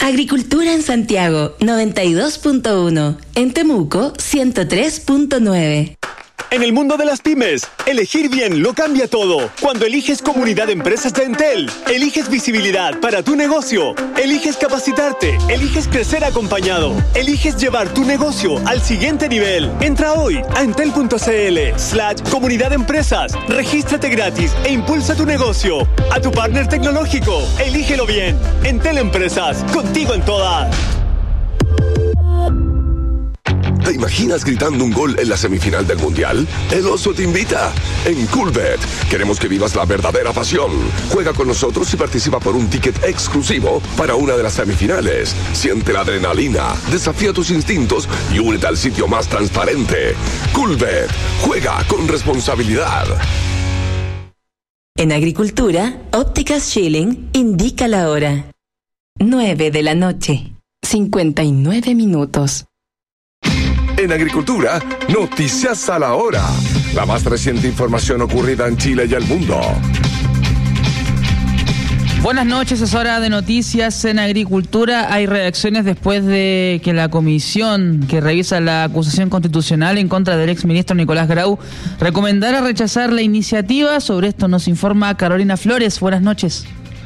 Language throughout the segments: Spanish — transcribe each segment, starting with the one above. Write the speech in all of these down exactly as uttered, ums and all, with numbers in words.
Agricultura en Santiago, noventa y dos punto uno. En Temuco, ciento tres punto nueve. En el mundo de las pymes, elegir bien lo cambia todo. Cuando eliges Comunidad de Empresas de Entel, eliges visibilidad para tu negocio, eliges capacitarte, eliges crecer acompañado, eliges llevar tu negocio al siguiente nivel. Entra hoy a entel.cl slash Comunidad de Empresas, regístrate gratis e impulsa tu negocio. A tu partner tecnológico, elígelo bien. Entel Empresas, contigo en todas. ¿Te imaginas gritando un gol en la semifinal del Mundial? El Oso te invita. En Coolbet queremos que vivas la verdadera pasión. Juega con nosotros y participa por un ticket exclusivo para una de las semifinales. Siente la adrenalina, desafía tus instintos y únete al sitio más transparente. Coolbet. Juega con responsabilidad. En Agricultura, Ópticas Schilling indica la hora. nueve de la noche, cincuenta y nueve minutos. En Agricultura, noticias a la hora. La más reciente información ocurrida en Chile y el mundo. Buenas noches, es hora de noticias en Agricultura. Hay reacciones después de que la comisión que revisa la acusación constitucional en contra del exministro Nicolás Grau recomendara rechazar la iniciativa. Sobre esto nos informa Carolina Flores. Buenas noches.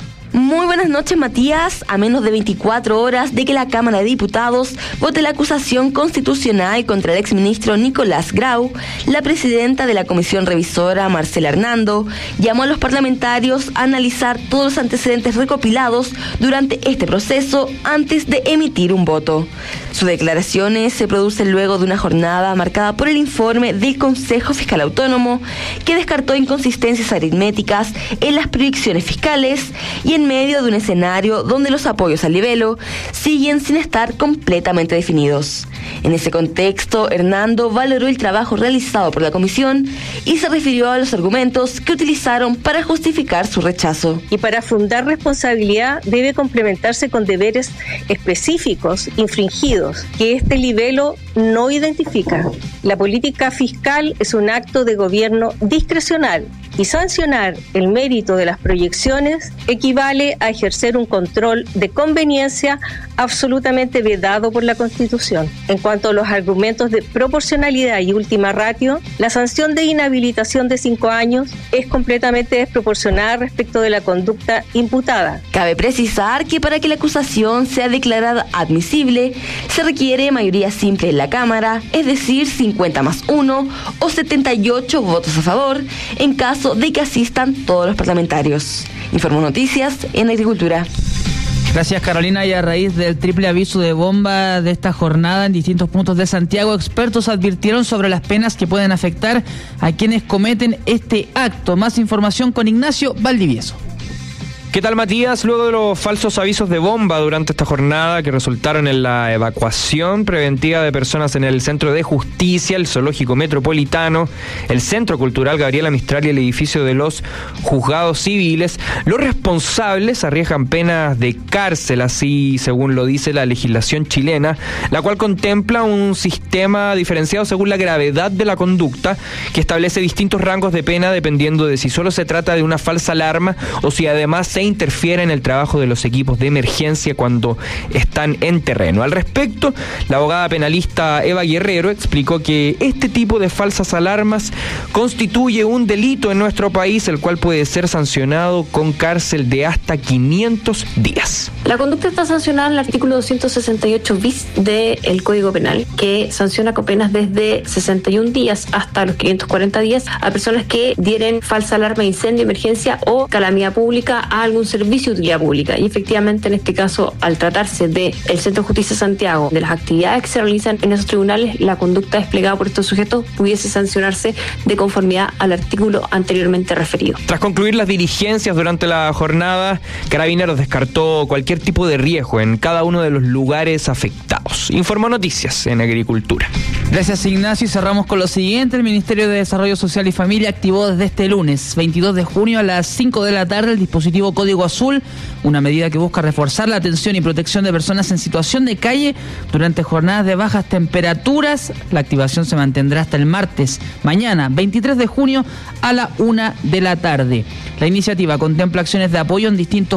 Muy buenas noches, Matías. A menos de veinticuatro horas de que la Cámara de Diputados vote la acusación constitucional contra el exministro Nicolás Grau, la presidenta de la Comisión Revisora, Marcela Hernando, llamó a los parlamentarios a analizar todos los antecedentes recopilados durante este proceso antes de emitir un voto. Sus declaraciones se producen luego de una jornada marcada por el informe del Consejo Fiscal Autónomo, que descartó inconsistencias aritméticas en las proyecciones fiscales y en medio de un escenario donde los apoyos al libelo siguen sin estar completamente definidos. En ese contexto, Hernando valoró el trabajo realizado por la comisión y se refirió a los argumentos que utilizaron para justificar su rechazo. Y para fundar responsabilidad debe complementarse con deberes específicos infringidos que este libelo no identifica. La política fiscal es un acto de gobierno discrecional y sancionar el mérito de las proyecciones equivale a ejercer un control de conveniencia absolutamente vedado por la Constitución. En cuanto a los argumentos de proporcionalidad y última ratio, la sanción de inhabilitación de cinco años es completamente desproporcionada respecto de la conducta imputada. Cabe precisar que para que la acusación sea declarada admisible, se requiere mayoría simple en la Cámara, es decir, cincuenta más uno o setenta y ocho votos a favor, en caso de que asistan todos los parlamentarios. Informó Noticias en Agricultura. Gracias, Carolina. Y a raíz del triple aviso de bomba de esta jornada en distintos puntos de Santiago, expertos advirtieron sobre las penas que pueden afectar a quienes cometen este acto. Más información con Ignacio Valdivieso. ¿Qué tal, Matías? Luego de los falsos avisos de bomba durante esta jornada que resultaron en la evacuación preventiva de personas en el Centro de Justicia, el Zoológico Metropolitano, el Centro Cultural Gabriela Mistral y el edificio de los Juzgados Civiles, los responsables arriesgan penas de cárcel, así según lo dice la legislación chilena, la cual contempla un sistema diferenciado según la gravedad de la conducta, que establece distintos rangos de pena dependiendo de si solo se trata de una falsa alarma o si además se interfiere en el trabajo de los equipos de emergencia cuando están en terreno. Al respecto, la abogada penalista Eva Guerrero explicó que este tipo de falsas alarmas constituye un delito en nuestro país, el cual puede ser sancionado con cárcel de hasta quinientos días. La conducta está sancionada en el artículo doscientos sesenta y ocho bis del Código Penal, que sanciona con penas desde sesenta y un días hasta los quinientos cuarenta días a personas que dieren falsa alarma de incendio, emergencia o calamidad pública a algún servicio de utilidad pública. Y efectivamente, en este caso, al tratarse del Centro de Justicia Santiago, de las actividades que se realizan en esos tribunales, la conducta desplegada por estos sujetos pudiese sancionarse de conformidad al artículo anteriormente referido. Tras concluir las diligencias durante la jornada, Carabineros descartó cualquier tipo de riesgo en cada uno de los lugares afectados. Informó Noticias en Agricultura. Gracias, Ignacio. Y cerramos con lo siguiente. El Ministerio de Desarrollo Social y Familia activó desde este lunes, veintidós de junio a las cinco de la tarde, el dispositivo Código Azul, una medida que busca reforzar la atención y protección de personas en situación de calle durante jornadas de bajas temperaturas. La activación se mantendrá hasta el martes, mañana, veintitrés de junio, a la una de la tarde. La iniciativa contempla acciones de apoyo en distintos